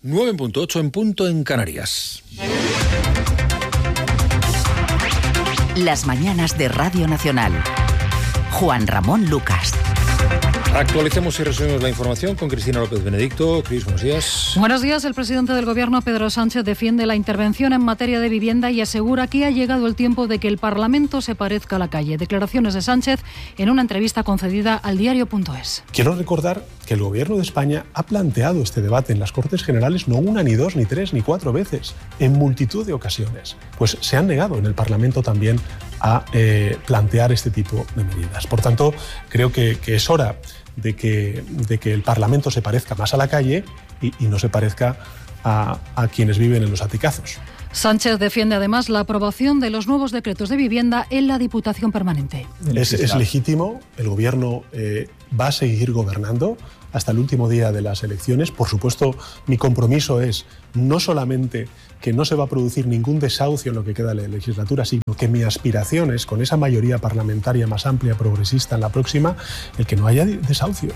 9:08 en punto en Canarias. Las mañanas de Radio Nacional. Juan Ramón Lucas. Actualicemos y resumimos la información con Cristina López Benedicto. Cris, buenos días. Buenos días. El presidente del Gobierno, Pedro Sánchez, defiende la intervención en materia de vivienda y asegura que ha llegado el tiempo de que el Parlamento se parezca a la calle. Declaraciones de Sánchez en una entrevista concedida al diario.es. Quiero recordar que el Gobierno de España ha planteado este debate en las Cortes Generales no una, ni dos, ni tres, ni cuatro veces, en multitud de ocasiones. Pues se han negado en el Parlamento también a plantear este tipo de medidas. Por tanto, creo que es hora de que el Parlamento se parezca más a la calle y no se parezca a quienes viven en los aticazos. Sánchez defiende además la aprobación de los nuevos decretos de vivienda en la Diputación Permanente. Es legítimo, el Gobierno va a seguir gobernando hasta el último día de las elecciones. Por supuesto, mi compromiso es no solamente que no se va a producir ningún desahucio en lo que queda de la legislatura, sino que mi aspiración es, con esa mayoría parlamentaria más amplia, progresista en la próxima, el que no haya desahucios.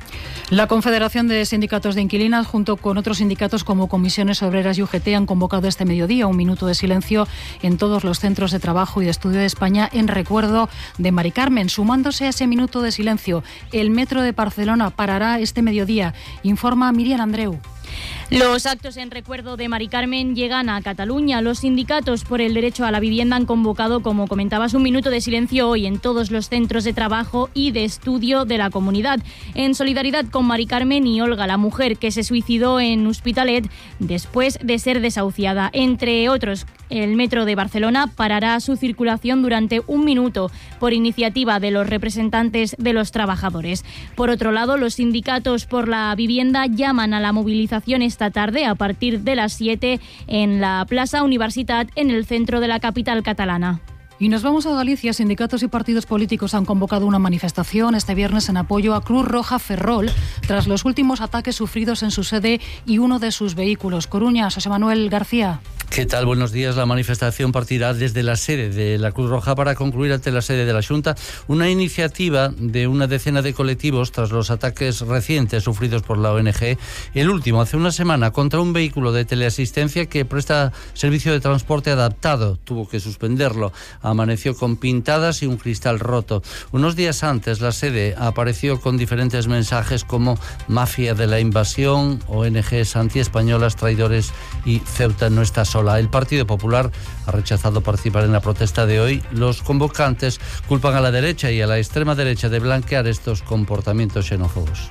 La Confederación de Sindicatos de Inquilinas, junto con otros sindicatos como Comisiones Obreras y UGT, han convocado este mediodía un minuto de silencio en todos los centros de trabajo y de estudio de España en recuerdo de Mari Carmen. Sumándose a ese minuto de silencio, el Metro de Barcelona parará este mediodía, informa Miriam Andreu. Los actos en recuerdo de Mari Carmen llegan a Cataluña. Los sindicatos por el derecho a la vivienda han convocado, como comentabas, un minuto de silencio hoy en todos los centros de trabajo y de estudio de la comunidad, en solidaridad con Mari Carmen y Olga, la mujer que se suicidó en Hospitalet después de ser desahuciada. Entre otros, el Metro de Barcelona parará su circulación durante un minuto por iniciativa de los representantes de los trabajadores. Por otro lado, los sindicatos por la vivienda llaman a la movilización esta tarde a partir de las 7 en la Plaza Universitat, en el centro de la capital catalana. Y nos vamos a Galicia. Sindicatos y partidos políticos han convocado una manifestación este viernes en apoyo a Cruz Roja Ferrol tras los últimos ataques sufridos en su sede y uno de sus vehículos. Coruña, José Manuel García. ¿Qué tal? Buenos días. La manifestación partirá desde la sede de la Cruz Roja para concluir ante la sede de la Xunta, una iniciativa de una decena de colectivos tras los ataques recientes sufridos por la ONG, el último hace una semana contra un vehículo de teleasistencia que presta servicio de transporte adaptado. Tuvo que suspenderlo. Amaneció con pintadas y un cristal roto. Unos días antes, la sede apareció con diferentes mensajes como mafia de la invasión, ONGs antiespañolas, traidores y Ceuta no está sola. El Partido Popular ha rechazado participar en la protesta de hoy. Los convocantes culpan a la derecha y a la extrema derecha de blanquear estos comportamientos xenófobos.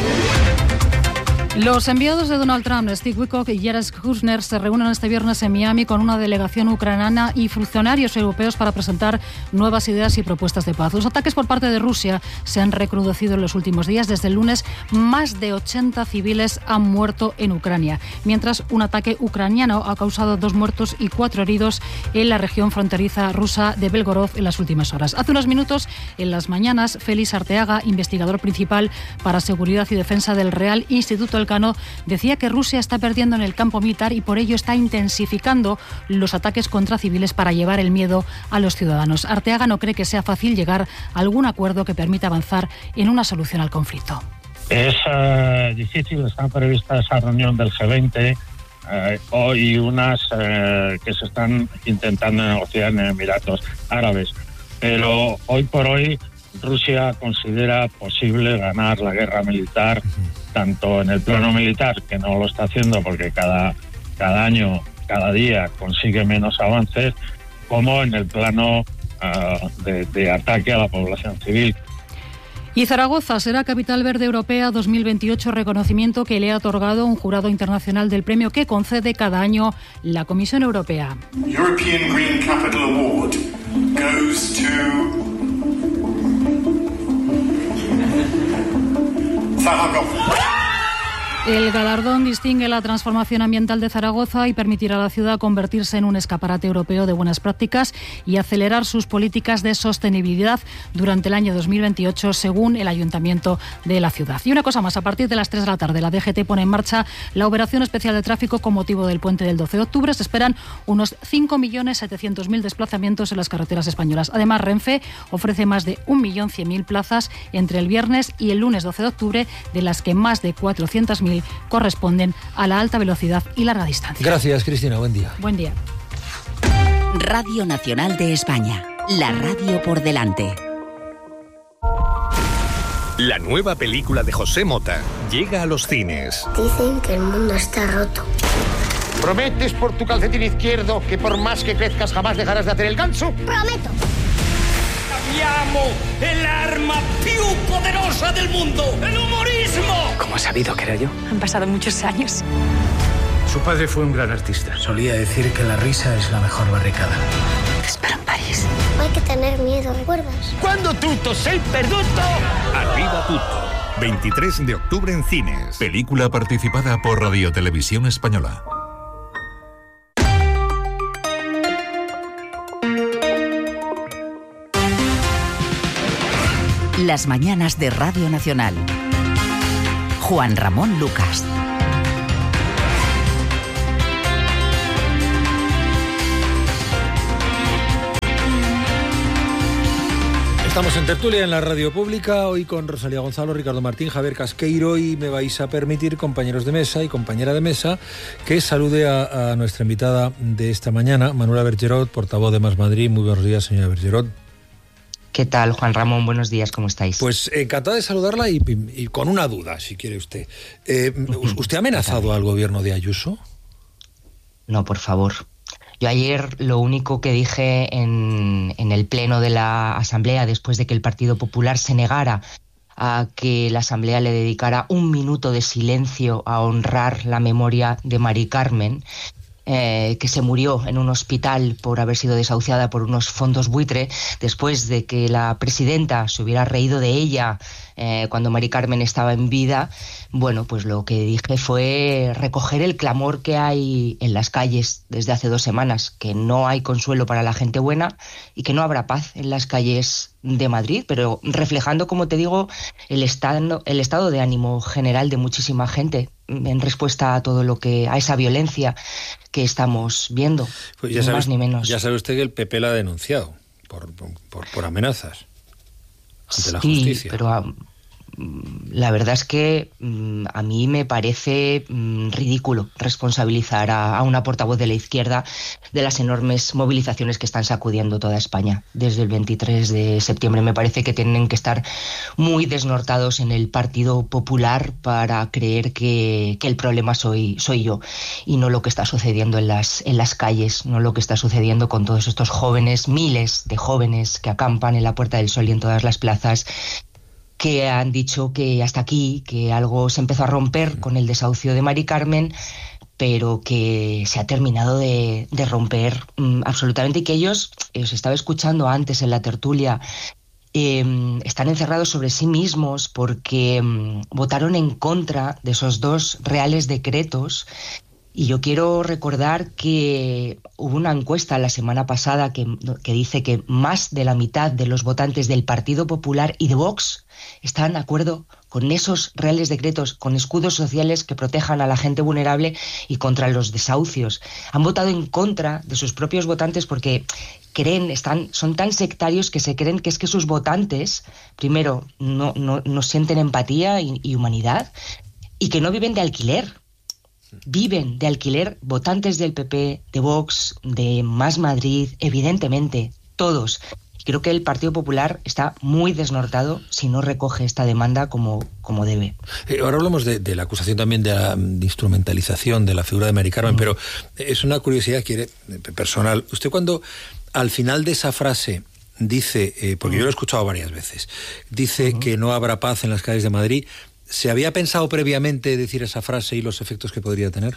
Los enviados de Donald Trump, Steve Witkoff y Jared Kushner, se reúnen este viernes en Miami con una delegación ucraniana y funcionarios europeos para presentar nuevas ideas y propuestas de paz. Los ataques por parte de Rusia se han recrudecido en los últimos días. Desde el lunes, más de 80 civiles han muerto en Ucrania, mientras un ataque ucraniano ha causado 2 muertos y 4 heridos en la región fronteriza rusa de Belgorod en las últimas horas. Hace unos minutos, en las mañanas, Félix Arteaga, investigador principal para seguridad y defensa del Real Instituto Elcano, decía que Rusia está perdiendo en el campo militar y por ello está intensificando los ataques contra civiles para llevar el miedo a los ciudadanos. Arteaga no cree que sea fácil llegar a algún acuerdo que permita avanzar en una solución al conflicto. Es difícil, está prevista esa reunión del G20 hoy, unas que se están intentando negociar en Emiratos Árabes, pero hoy por hoy Rusia considera posible ganar la guerra militar, tanto en el plano militar, que no lo está haciendo porque cada año, cada día consigue menos avances, como en el plano de ataque a la población civil. Y Zaragoza será Capital Verde Europea 2028, reconocimiento que le ha otorgado un jurado internacional del premio que concede cada año la Comisión Europea. European Green Capital Award goes to Zaragoza. El galardón distingue la transformación ambiental de Zaragoza y permitirá a la ciudad convertirse en un escaparate europeo de buenas prácticas y acelerar sus políticas de sostenibilidad durante el año 2028, según el Ayuntamiento de la ciudad. Y una cosa más, a partir de las 3 de la tarde, la DGT pone en marcha la operación especial de tráfico con motivo del puente del 12 de octubre. Se esperan unos 5.700.000 desplazamientos en las carreteras españolas. Además, Renfe ofrece más de 1.100.000 plazas entre el viernes y el lunes 12 de octubre, de las que más de 400.000 2000 corresponden a la alta velocidad y larga distancia. Gracias, Cristina. Buen día. Buen día. Radio Nacional de España. La radio por delante. La nueva película de José Mota llega a los cines. Dicen que el mundo está roto. ¿Prometes por tu calcetín izquierdo que por más que crezcas jamás dejarás de hacer el ganso? ¡Prometo! ¡Cambiamo el arma più poderosa del mundo! ¡El humorismo! ¿Cómo has sabido que era yo? Han pasado muchos años. Su padre fue un gran artista. Solía decir que la risa es la mejor barricada. Te espero en París. No hay que tener miedo, ¿recuerdas? Cuando tutto sei perduto. Arriba tutto. 23 de octubre en cines. Película participada por Radio Televisión Española. Las mañanas de Radio Nacional. Juan Ramón Lucas. Estamos en tertulia en la radio pública, hoy con Rosalía Gonzalo, Ricardo Martín, Javier Casqueiro, y me vais a permitir, compañeros de mesa y compañera de mesa, que salude a nuestra invitada de esta mañana, Manuela Bergerot, portavoz de Más Madrid. Muy buenos días, señora Bergerot. ¿Qué tal, Juan Ramón? Buenos días, ¿cómo estáis? Pues encantada de saludarla y con una duda, si quiere usted. ¿Usted ha amenazado al gobierno de Ayuso? No, por favor. Yo ayer lo único que dije en el pleno de la Asamblea, después de que el Partido Popular se negara a que la Asamblea le dedicara un minuto de silencio a honrar la memoria de Mari Carmen, que se murió en un hospital por haber sido desahuciada por unos fondos buitre, después de que la presidenta se hubiera reído de ella cuando Mari Carmen estaba en vida. Bueno, pues lo que dije fue recoger el clamor que hay en las calles desde hace 2 semanas, que no hay consuelo para la gente buena y que no habrá paz en las calles de Madrid, pero reflejando, como te digo, el estado de ánimo general de muchísima gente en respuesta a todo a esa violencia que estamos viendo, pues ni más ni menos. Ya sabe usted que el PP la ha denunciado por amenazas ante la sí, justicia. Pero la verdad es que a mí me parece ridículo responsabilizar a una portavoz de la izquierda de las enormes movilizaciones que están sacudiendo toda España desde el 23 de septiembre. Me parece que tienen que estar muy desnortados en el Partido Popular para creer que el problema soy yo y no lo que está sucediendo en las calles, no lo que está sucediendo con todos estos jóvenes, miles de jóvenes que acampan en la Puerta del Sol y en todas las plazas, que han dicho que hasta aquí, que algo se empezó a romper con el desahucio de Mari Carmen, pero que se ha terminado de romper absolutamente, y que ellos, os estaba escuchando antes en la tertulia, están encerrados sobre sí mismos porque votaron en contra de esos 2 reales decretos. Y yo quiero recordar que hubo una encuesta la semana pasada que dice que más de la mitad de los votantes del Partido Popular y de Vox están de acuerdo con esos reales decretos, con escudos sociales que protejan a la gente vulnerable y contra los desahucios. Han votado en contra de sus propios votantes porque son tan sectarios que se creen que es que sus votantes, primero, no sienten empatía y humanidad, y que no viven de alquiler. Viven de alquiler votantes del PP, de Vox, de Más Madrid, evidentemente, todos. Creo que el Partido Popular está muy desnortado si no recoge esta demanda como debe. Ahora hablamos de la acusación también de la instrumentalización de la figura de Mari Carmen, pero es una curiosidad personal. Usted, cuando al final de esa frase dice, porque yo lo he escuchado varias veces, dice que no habrá paz en las calles de Madrid, ¿se había pensado previamente decir esa frase y los efectos que podría tener?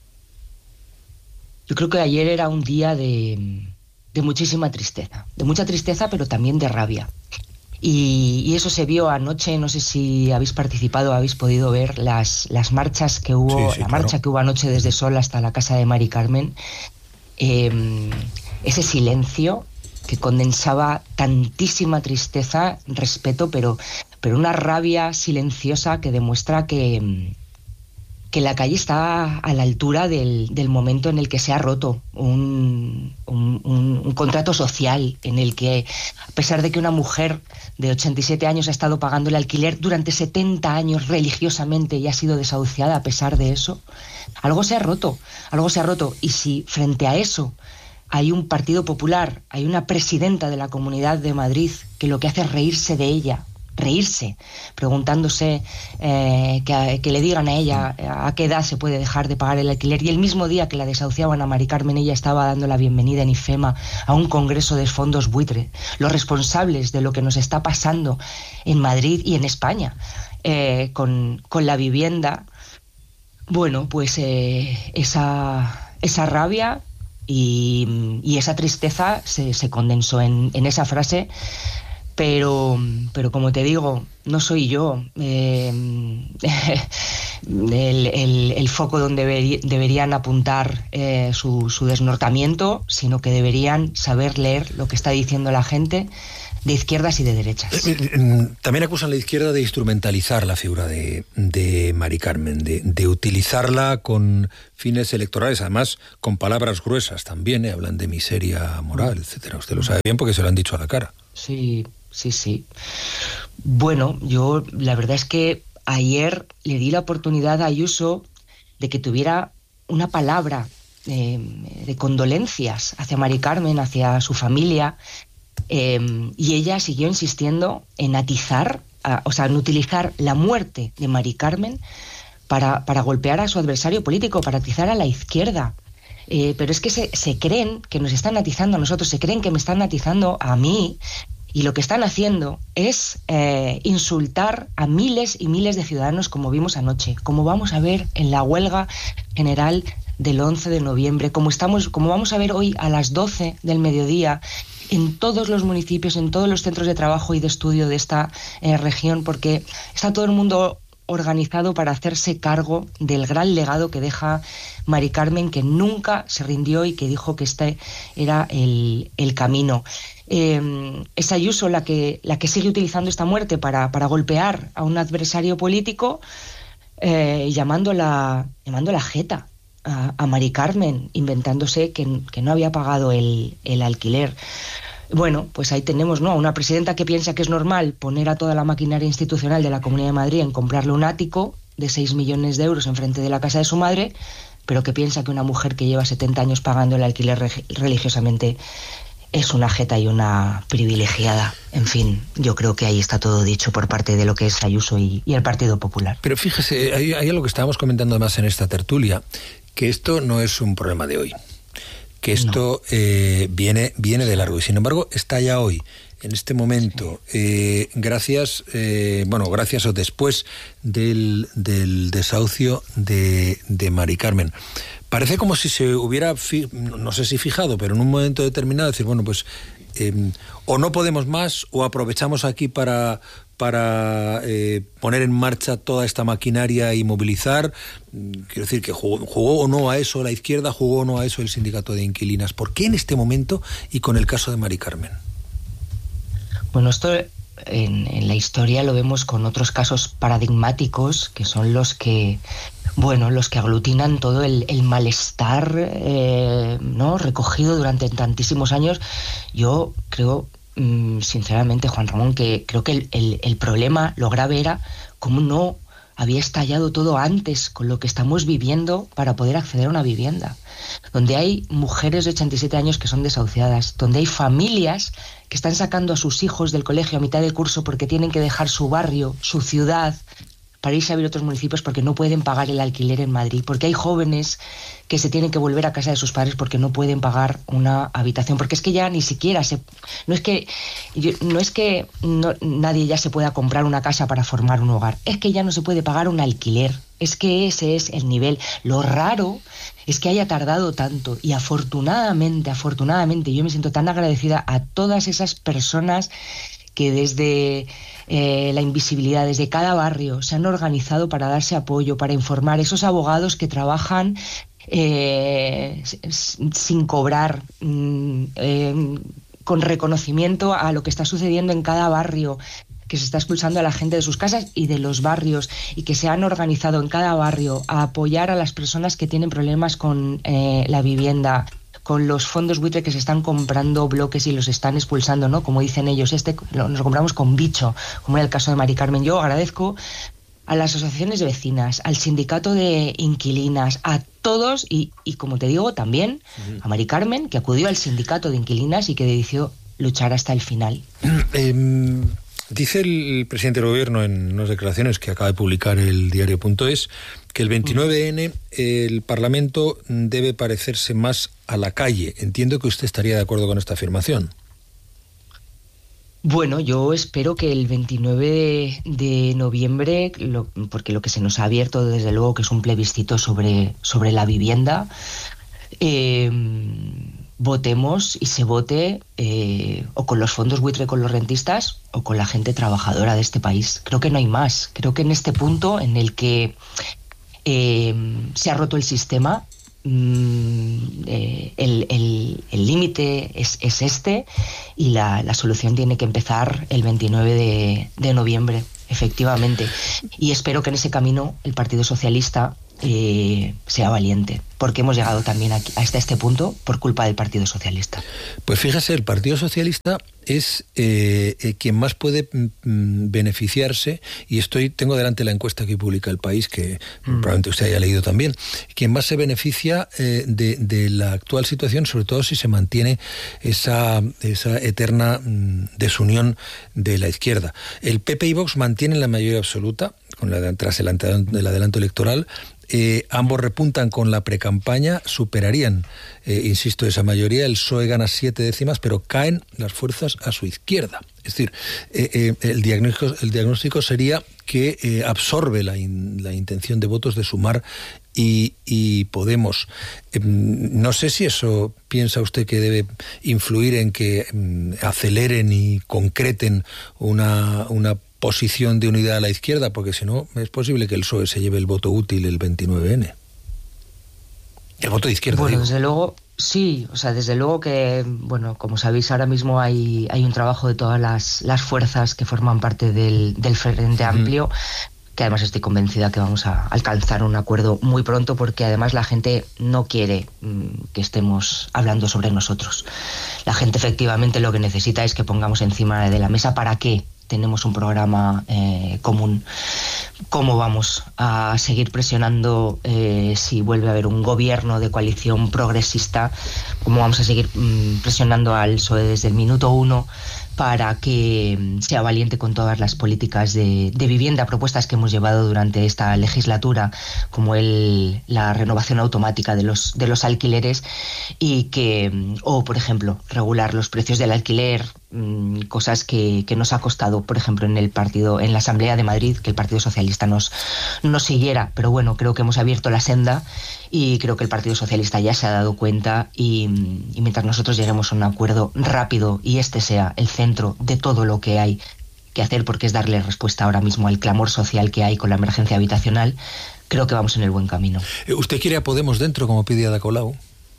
Yo creo que ayer era un día de muchísima tristeza, de mucha tristeza, pero también de rabia. Y eso se vio anoche, no sé si habéis participado, habéis podido ver las marchas que hubo, marcha que hubo anoche desde Sol hasta la casa de Mari Carmen. Ese silencio que condensaba tantísima tristeza, respeto, pero una rabia silenciosa que demuestra que la calle está a la altura del momento en el que se ha roto un contrato social, en el que, a pesar de que una mujer de 87 años ha estado pagando el alquiler durante 70 años religiosamente y ha sido desahuciada a pesar de eso, algo se ha roto. Y si frente a eso hay un Partido Popular, hay una presidenta de la Comunidad de Madrid que lo que hace es reírse de ella, preguntándose que le digan a ella a qué edad se puede dejar de pagar el alquiler, y el mismo día que la desahuciaban a Mari Carmen, ella estaba dando la bienvenida en IFEMA a un congreso de fondos buitre, los responsables de lo que nos está pasando en Madrid y en España con la vivienda. Bueno, pues esa rabia y esa tristeza se condensó en esa frase. Pero como te digo, no soy yo el foco donde deberían apuntar su desnortamiento, sino que deberían saber leer lo que está diciendo la gente de izquierdas y de derechas. También acusan a la izquierda de instrumentalizar la figura de Mari Carmen, de utilizarla con fines electorales, además con palabras gruesas también, hablan de miseria moral, etcétera. Usted lo sabe bien porque se lo han dicho a la cara. Sí. Bueno, yo la verdad es que ayer le di la oportunidad a Ayuso de que tuviera una palabra de condolencias hacia Mari Carmen, hacia su familia, y ella siguió insistiendo en atizar, en utilizar la muerte de Mari Carmen para golpear a su adversario político, para atizar a la izquierda. Pero es que se creen que nos están atizando a nosotros, se creen que me están atizando a mí. Y lo que están haciendo es insultar a miles y miles de ciudadanos, como vimos anoche, como vamos a ver en la huelga general del 11 de noviembre, como vamos a ver hoy a las 12 del mediodía en todos los municipios, en todos los centros de trabajo y de estudio de esta región, porque está todo el mundo organizado para hacerse cargo del gran legado que deja Mari Carmen, que nunca se rindió y que dijo que este era el camino. Es Ayuso la que sigue utilizando esta muerte para golpear a un adversario político, llamándola jeta a Mari Carmen, inventándose que no había pagado el alquiler. Bueno, pues ahí tenemos, ¿no?, a una presidenta que piensa que es normal poner a toda la maquinaria institucional de la Comunidad de Madrid en comprarle un ático de 6 millones de euros enfrente de la casa de su madre, pero que piensa que una mujer que lleva 70 años pagando el alquiler religiosamente es una jeta y una privilegiada. En fin, yo creo que ahí está todo dicho por parte de lo que es Ayuso y el Partido Popular. Pero fíjese, hay algo que estábamos comentando además en esta tertulia, que esto no es un problema de hoy, que esto viene de largo, y sin embargo está ya hoy, en este momento, gracias o después del desahucio de Mari Carmen. Parece como si se hubiera, no sé si fijado, pero en un momento determinado decir, bueno, pues o no podemos más, o aprovechamos aquí para poner en marcha toda esta maquinaria y movilizar. Quiero decir que jugó o no a eso la izquierda, jugó o no a eso el sindicato de inquilinas. ¿Por qué en este momento y con el caso de Mari Carmen? Bueno, esto en la historia lo vemos con otros casos paradigmáticos, que son los que aglutinan todo el malestar ¿no?, recogido durante tantísimos años. Yo creo, sinceramente, Juan Ramón, que creo que el problema, lo grave era cómo no había estallado todo antes con lo que estamos viviendo para poder acceder a una vivienda, donde hay mujeres de 87 años que son desahuciadas, donde hay familias que están sacando a sus hijos del colegio a mitad de curso porque tienen que dejar su barrio, su ciudad, para irse a vivir a otros municipios porque no pueden pagar el alquiler en Madrid, porque hay jóvenes que se tienen que volver a casa de sus padres porque no pueden pagar una habitación, porque es que ya ni siquiera nadie ya se pueda comprar una casa para formar un hogar, es que ya no se puede pagar un alquiler, es que ese es el nivel. Lo raro es que haya tardado tanto, y afortunadamente yo me siento tan agradecida a todas esas personas que desde la invisibilidad, desde cada barrio, se han organizado para darse apoyo, para informar, esos abogados que trabajan sin cobrar, con reconocimiento a lo que está sucediendo en cada barrio, que se está expulsando a la gente de sus casas y de los barrios, y que se han organizado en cada barrio a apoyar a las personas que tienen problemas con la vivienda, con los fondos buitre que se están comprando bloques y los están expulsando, ¿no? Como dicen ellos, nos compramos con bicho, como era el caso de Mari Carmen. Yo agradezco a las asociaciones de vecinas, al sindicato de inquilinas, a todos, y como te digo, también a Mari Carmen, que acudió al sindicato de inquilinas y que decidió luchar hasta el final. Dice el presidente del gobierno en unas declaraciones que acaba de publicar el diario.es que el 29N el Parlamento debe parecerse más a la calle. Entiendo que usted estaría de acuerdo con esta afirmación. Bueno, yo espero que el 29 de noviembre, porque lo que se nos ha abierto desde luego que es un plebiscito sobre la vivienda, votemos y se vote o con los fondos buitre, con los rentistas, o con la gente trabajadora de este país. Creo que no hay más. Creo que en este punto en el que se ha roto el sistema, el límite es este, y la solución tiene que empezar el 29 de noviembre, efectivamente. Y espero que en ese camino el Partido Socialista sea valiente, porque hemos llegado también hasta este punto por culpa del Partido Socialista. Pues fíjese, el Partido Socialista es quien más puede beneficiarse, y tengo delante la encuesta que publica El País, que probablemente usted haya leído también, quien más se beneficia de la actual situación, sobre todo si se mantiene esa eterna desunión de la izquierda. El PP y Vox mantienen la mayoría absoluta tras el adelanto electoral. Ambos repuntan con la precampaña, superarían, insisto, esa mayoría. El PSOE gana 7 décimas, pero caen las fuerzas a su izquierda. Es decir, el diagnóstico sería que absorbe la intención de votos de Sumar y Podemos. No sé si eso piensa usted que debe influir en que aceleren y concreten una posición de unidad a la izquierda, porque si no, es posible que el PSOE se lleve el voto útil el 29N. El voto de izquierda. Bueno, desde luego, sí. O sea, desde luego que, bueno, como sabéis, ahora mismo hay un trabajo de todas las fuerzas que forman parte del Frente Amplio, que además estoy convencida que vamos a alcanzar un acuerdo muy pronto, porque además la gente no quiere que estemos hablando sobre nosotros. La gente efectivamente lo que necesita es que pongamos encima de la mesa para qué tenemos un programa común. ¿Cómo vamos a seguir presionando si vuelve a haber un gobierno de coalición progresista? ¿Cómo vamos a seguir presionando al PSOE desde el minuto 1 para que sea valiente con todas las políticas de vivienda, propuestas que hemos llevado durante esta legislatura, como la renovación automática de los alquileres, o por ejemplo, regular los precios del alquiler, cosas que nos ha costado, por ejemplo, en la Asamblea de Madrid, que el Partido Socialista nos siguiera. Pero bueno, creo que hemos abierto la senda y creo que el Partido Socialista ya se ha dado cuenta, y mientras nosotros lleguemos a un acuerdo rápido y este sea el centro de todo lo que hay que hacer, porque es darle respuesta ahora mismo al clamor social que hay con la emergencia habitacional, creo que vamos en el buen camino. ¿Usted quiere a Podemos dentro, como pide Ada Colau?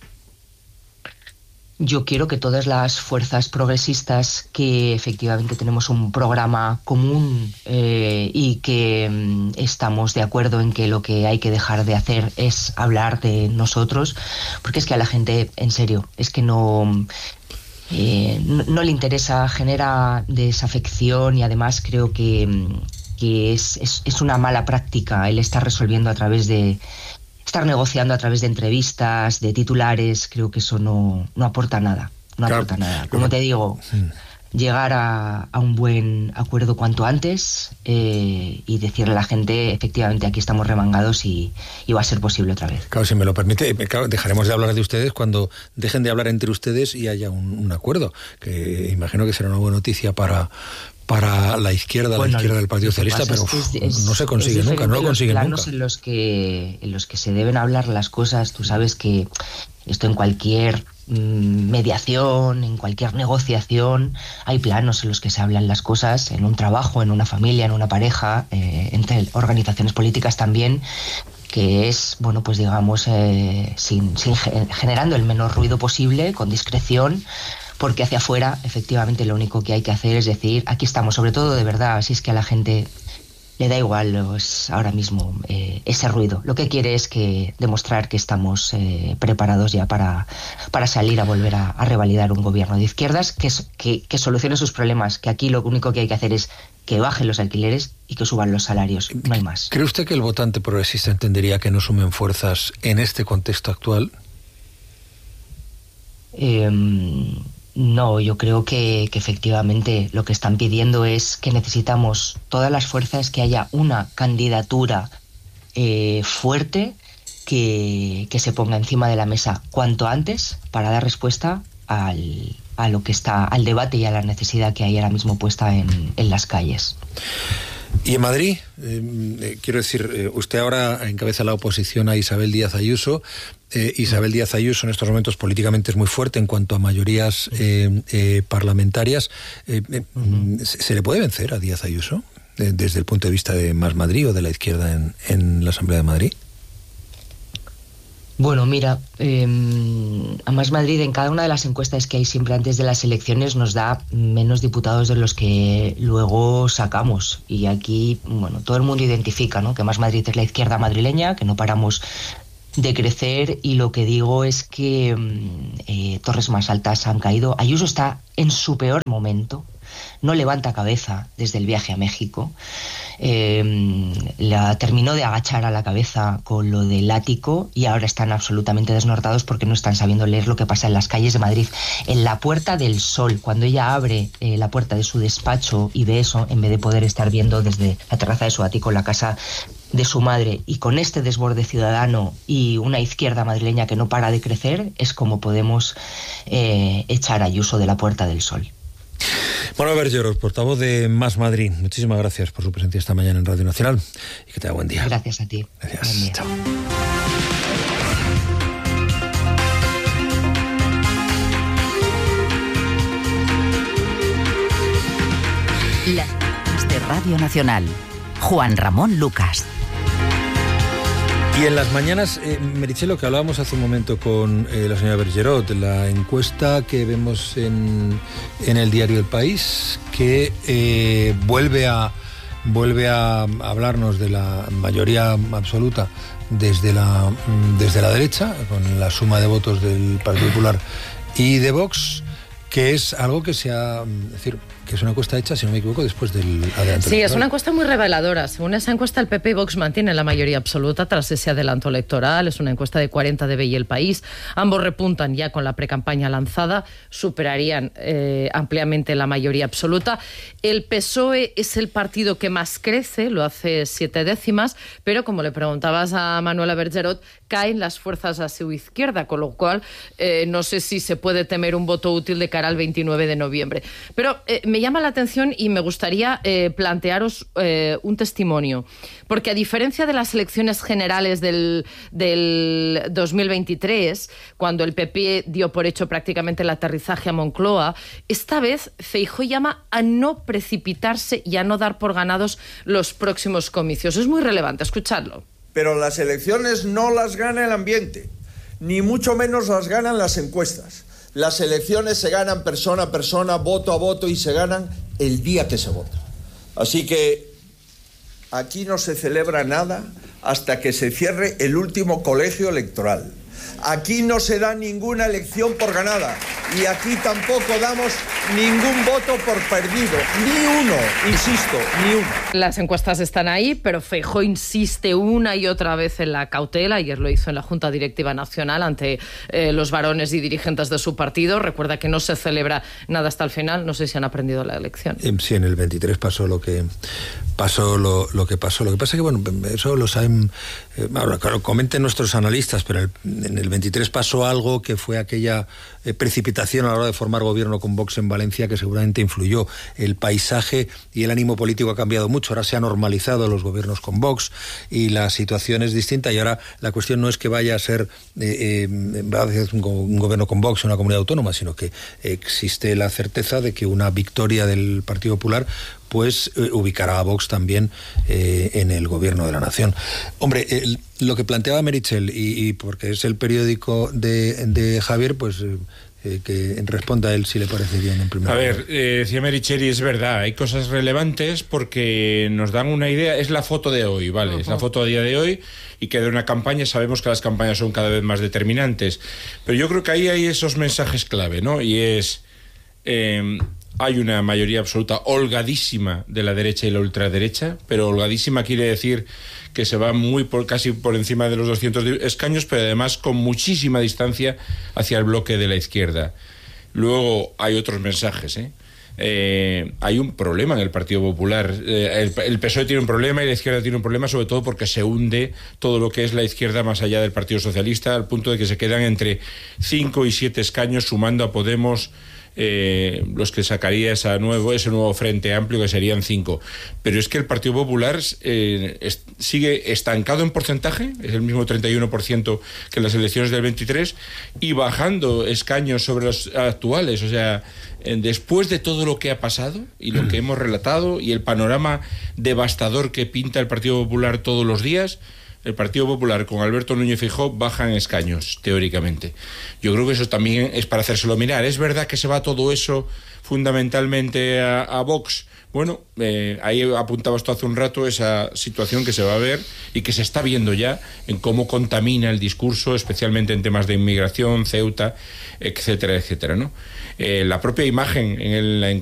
Yo quiero que todas las fuerzas progresistas, que efectivamente tenemos un programa común y que estamos de acuerdo en que lo que hay que dejar de hacer es hablar de nosotros, porque es que a la gente, en serio, es que no le interesa, genera desafección, y además creo que es una mala práctica el estar resolviendo a través de estar negociando a través de entrevistas, de titulares. Creo que eso no aporta nada. Aporta nada. Como te digo, llegar a un buen acuerdo cuanto antes y decirle a la gente, efectivamente, aquí estamos remangados y va a ser posible otra vez. Claro, si me lo permite, claro, dejaremos de hablar de ustedes cuando dejen de hablar entre ustedes y haya un acuerdo, que imagino que será una buena noticia para la izquierda, la izquierda del Partido Socialista, pero no se consigue nunca, no lo consiguen nunca. En los que se deben hablar las cosas, tú sabes que esto en cualquier mediación, en cualquier negociación, hay planos en los que se hablan las cosas, en un trabajo, en una familia, en una pareja, entre organizaciones políticas también, que es, bueno, pues digamos, generando el menor ruido posible, con discreción, porque hacia afuera, efectivamente, lo único que hay que hacer es decir, aquí estamos, sobre todo de verdad, si es que a la gente le da igual pues, ahora mismo ese ruido. Lo que quiere es que demostrar que estamos preparados ya para salir a volver a revalidar un gobierno de izquierdas que solucione sus problemas, que aquí lo único que hay que hacer es que bajen los alquileres y que suban los salarios, no hay más. ¿Cree usted que el votante progresista entendería que no sumen fuerzas en este contexto actual? No, yo creo que efectivamente lo que están pidiendo es que necesitamos todas las fuerzas, que haya una candidatura fuerte que se ponga encima de la mesa cuanto antes para dar respuesta a lo que está, al debate y a la necesidad que hay ahora mismo puesta en las calles. Y en Madrid, quiero decir, usted ahora encabeza la oposición a Isabel Díaz Ayuso. Isabel Díaz Ayuso en estos momentos políticamente es muy fuerte en cuanto a mayorías parlamentarias. ¿Se le puede vencer a Díaz Ayuso desde el punto de vista de Más Madrid o de la izquierda en la Asamblea de Madrid? Bueno, mira, a Más Madrid en cada una de las encuestas que hay siempre antes de las elecciones nos da menos diputados de los que luego sacamos. Y aquí, bueno, todo el mundo identifica, ¿no?, que Más Madrid es la izquierda madrileña, que no paramos de crecer, y lo que digo es que torres más altas han caído. Ayuso está en su peor momento, no levanta cabeza desde el viaje a México. La terminó de agachar a la cabeza con lo del ático y ahora están absolutamente desnortados porque no están sabiendo leer lo que pasa en las calles de Madrid. En la Puerta del Sol, cuando ella abre la puerta de su despacho y ve eso, en vez de poder estar viendo desde la terraza de su ático la casa de su madre, y con este desborde ciudadano y una izquierda madrileña que no para de crecer, es como podemos echar a Ayuso de la Puerta del Sol. Manuel Bergerot, portavoz de Más Madrid, muchísimas gracias por su presencia esta mañana en Radio Nacional y que tenga buen día. Gracias a ti. Gracias. Chao. Las de Radio Nacional. Juan Ramón Lucas. Y en las mañanas, Meritxell, lo que hablábamos hace un momento con la señora Bergerot, la encuesta que vemos en el diario El País, que vuelve a hablarnos de la mayoría absoluta desde la derecha, con la suma de votos del Partido Popular y de Vox, que es algo que se ha... Es decir, que es una encuesta hecha, si no me equivoco, después del adelanto electoral. Sí, es una encuesta muy reveladora. Según esa encuesta, el PP y Vox mantienen la mayoría absoluta tras ese adelanto electoral. Es una encuesta de 40 de BI El País. Ambos repuntan ya con la precampaña lanzada. Superarían ampliamente la mayoría absoluta. El PSOE es el partido que más crece, lo hace 7 décimas, pero como le preguntabas a Manuela Bergerot, caen las fuerzas a su izquierda, con lo cual no sé si se puede temer un voto útil de cara al 29 de noviembre. Pero me llama la atención y me gustaría plantearos un testimonio, porque a diferencia de las elecciones generales del 2023, cuando el PP dio por hecho prácticamente el aterrizaje a Moncloa, esta vez Feijóo llama a no precipitarse y a no dar por ganados los próximos comicios. Es muy relevante, escuchadlo. Pero las elecciones no las gana el ambiente, ni mucho menos las ganan las encuestas. Las elecciones se ganan persona a persona, voto a voto, y se ganan el día que se vota. Así que aquí no se celebra nada hasta que se cierre el último colegio electoral. Aquí no se da ninguna elección por ganada y aquí tampoco damos ningún voto por perdido, ni uno, insisto, ni uno. Las encuestas están ahí, pero Feijóo insiste una y otra vez en la cautela. Ayer lo hizo en la Junta Directiva Nacional ante los varones y dirigentes de su partido. Recuerda que no se celebra nada hasta el final. No sé si han aprendido la elección. Sí, en el 23 pasó lo que pasó. Lo que pasa es que, bueno, eso lo saben, ahora, claro, comenten nuestros analistas, pero en el 23 pasó algo que fue aquella precipitación a la hora de formar gobierno con Vox en Valencia, que seguramente influyó. El paisaje y el ánimo político ha cambiado mucho. Ahora se han normalizado los gobiernos con Vox y la situación es distinta, y ahora la cuestión no es que vaya a ser un gobierno con Vox en una comunidad autónoma, sino que existe la certeza de que una victoria del Partido Popular pues ubicará a Vox también en el gobierno de la nación. Hombre, lo que planteaba Meritxell, y porque es el periódico de Javier, pues que responda a él si le parece bien en primer lugar. A ver, decía Mericheri, es verdad, hay cosas relevantes porque nos dan una idea, es la foto de hoy, ¿vale? Es la foto a día de hoy y que de una campaña, sabemos que las campañas son cada vez más determinantes, pero yo creo que ahí hay esos mensajes clave, ¿no? Y es, hay una mayoría absoluta holgadísima de la derecha y la ultraderecha, pero holgadísima quiere decir que se va casi por encima de los 200 escaños, pero además con muchísima distancia hacia el bloque de la izquierda. Luego hay otros mensajes, hay un problema en el Partido Popular. El PSOE tiene un problema y la izquierda tiene un problema, sobre todo porque se hunde todo lo que es la izquierda más allá del Partido Socialista, al punto de que se quedan entre 5 y 7 escaños, sumando a Podemos, los que sacaría ese nuevo Frente Amplio, que serían 5. Pero es que el Partido Popular sigue estancado en porcentaje, es el mismo 31% que en las elecciones del 23, y bajando escaños sobre los actuales. O sea, después de todo lo que ha pasado y lo que hemos relatado y el panorama devastador que pinta el Partido Popular todos los días, el Partido Popular con Alberto Núñez Feijóo baja en escaños, teóricamente. Yo creo que eso también es para hacérselo mirar. ¿Es verdad que se va todo eso fundamentalmente a Vox? Bueno, ahí apuntabas tú hace un rato esa situación que se va a ver y que se está viendo ya en cómo contamina el discurso, especialmente en temas de inmigración, Ceuta, etcétera, etcétera, ¿no? La propia imagen en la encuesta